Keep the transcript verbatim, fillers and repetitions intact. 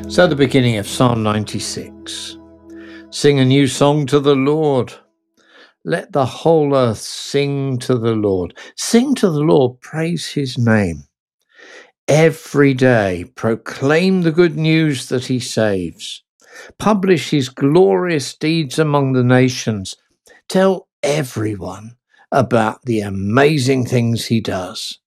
So, the beginning of Psalm ninety-six. Sing a new song to the Lord. Let the whole earth sing to the Lord. Sing to the Lord, praise his name. Every day proclaim the good news that he saves. Publish his glorious deeds among the nations. Tell everyone about the amazing things he does.